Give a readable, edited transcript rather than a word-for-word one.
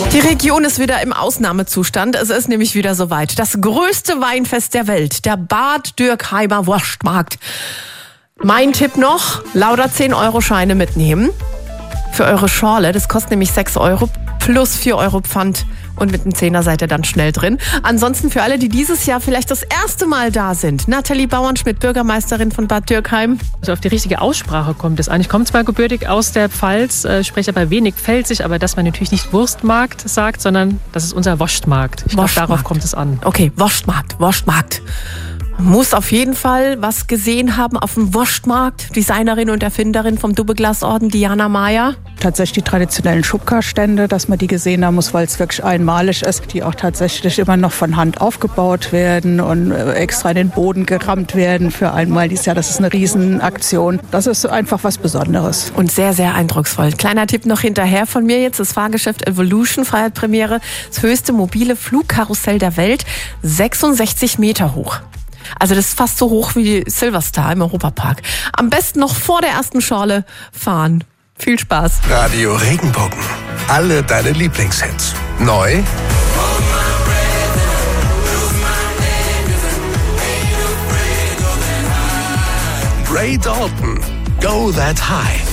Die Region ist wieder im Ausnahmezustand. Es ist nämlich wieder soweit. Das größte Weinfest der Welt, der Bad Dürkheimer Wurstmarkt. Mein Tipp noch, lauter 10-Euro-Scheine mitnehmen für eure Schorle. Das kostet nämlich 6 Euro plus 4 Euro Pfand. Und mit dem 10er seid ihr dann schnell drin. Ansonsten für alle, die dieses Jahr vielleicht das erste Mal da sind. Nathalie Bauernschmidt, Bürgermeisterin von Bad Dürkheim. Also auf die richtige Aussprache kommt es an. Ich komme zwar gebürtig aus der Pfalz, spreche aber wenig pfälzisch, aber dass man natürlich nicht Wurstmarkt sagt, sondern das ist unser Wurstmarkt. Ich glaube, darauf kommt es an. Okay, Wurstmarkt. Muss auf jeden Fall was gesehen haben auf dem Wurstmarkt. Designerin und Erfinderin vom Doppelglasorden, Diana Mayer. Tatsächlich die traditionellen Schubka-Stände, dass man die gesehen haben muss, weil es wirklich einmalig ist, die auch tatsächlich immer noch von Hand aufgebaut werden und extra in den Boden gerammt werden für einmal dieses Jahr. Das ist eine Riesenaktion. Das ist einfach was Besonderes. Und sehr, sehr eindrucksvoll. Kleiner Tipp noch hinterher von mir jetzt. Das Fahrgeschäft Evolution feiert Premiere. Das höchste mobile Flugkarussell der Welt. 66 Meter hoch. Also das ist fast so hoch wie Silverstar im Europapark. Am besten noch vor der ersten Schorle fahren. Viel Spaß. Radio Regenbogen. Alle deine Lieblingshits. Neu. Ray Dalton. Go That High.